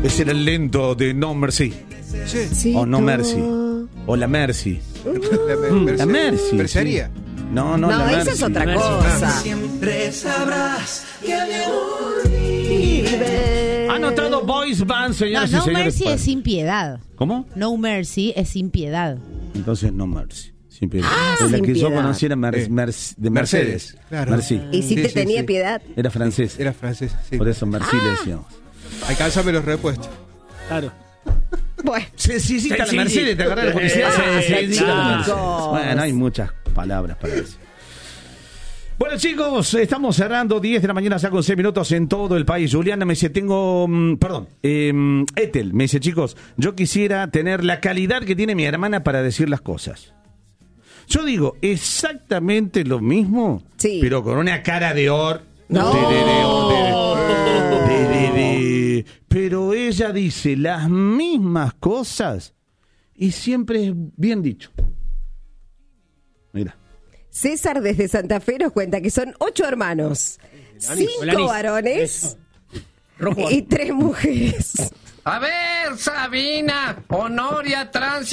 Ese era el lento de No Mercy. Sí. O No Mercy. O La Mercy. La Mercy. ¿Mercería? Sí. No, No, la esa Mercy. es otra cosa. Siempre sabrás que mi amor vive. Anotado Boys Band, señoras y No señores. Mercy es sin piedad. ¿Cómo? No Mercy es sin piedad. Entonces No Mercy. Sin piedad. Ah, la sin que yo piedad. conocí era de Mercedes. Claro. Mercy. Y si Sí, te sí, tenía sí. piedad. Era francés. Era francés, sí. Por eso Mercy le decíamos. Alcánzame los repuestos. Claro. Bueno. Sí, está la Sí, Mercedes, sí. ¿te acordás de la publicidad? Sí, chicos. la Mercedes. Bueno, hay muchas palabras para decir. Bueno, chicos, estamos cerrando 10 de la mañana, ya con 6 minutos en todo el país. Juliana me dice, Ethel me dice, chicos, yo quisiera tener la calidad que tiene mi hermana para decir las cosas. Yo digo exactamente lo mismo, Sí. pero con una cara de Pero ella dice las mismas cosas y siempre es bien dicho. Mira. César desde Santa Fe nos cuenta que son 8 hermanos, 5 varones Rojo. y 3 mujeres. A ver, Sabina, Honoria, Trans